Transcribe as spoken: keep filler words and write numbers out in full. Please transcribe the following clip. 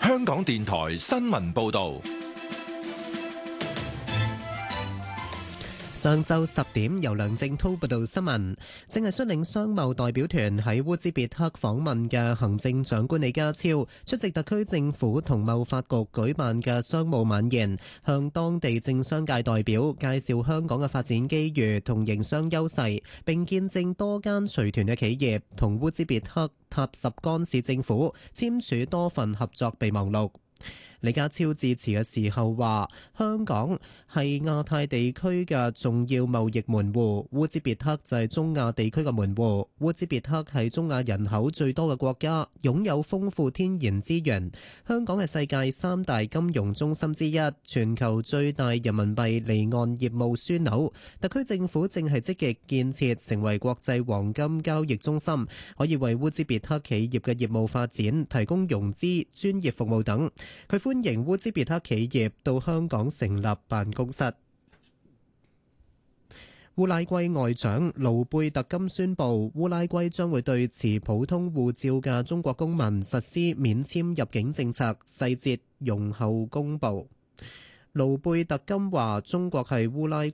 香港電台新聞報道。 上晝十點，由梁正滔報道新聞。正係率領商貿代表團喺烏茲別克訪問嘅行政長官李家超出席特區政府同貿發局舉辦嘅商務晚宴，向當地政商界代表介紹香港嘅發展機遇同營商優勢，並見證多間隨團嘅企業同烏茲別克塔什干市政府簽署多份合作備忘錄。李家超致辭嘅時候話：香港係亞太地區嘅重要貿易門戶，烏茲別克就係中亞地區嘅門戶。烏茲別克係中亞人口最多嘅國家，擁有豐富天然資源。香港係世界三大金融中心之一，全球最大人民幣離岸業務樞紐。特區政府正係積極建設成為國際黃金交易中心，可以為烏茲別克企業嘅業務發展提供融資、專業服務等。佢歡迎烏茲別克企業到香港成立辦公室。烏拉圭外長盧貝特金宣布，烏拉圭將會對持普通護照嘅中國公民實施免簽入境政策，細節容後公佈。盧貝特金話：中國係烏拉